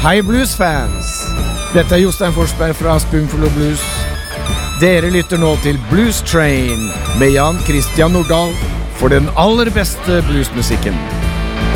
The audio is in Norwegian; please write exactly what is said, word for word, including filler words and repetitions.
Hei bluesfans! Dette er Jostein Forsberg fra Spoonful of Blues. Dere lytter nå til Blues Train med Jan Christian Nordahl for den aller beste bluesmusikken.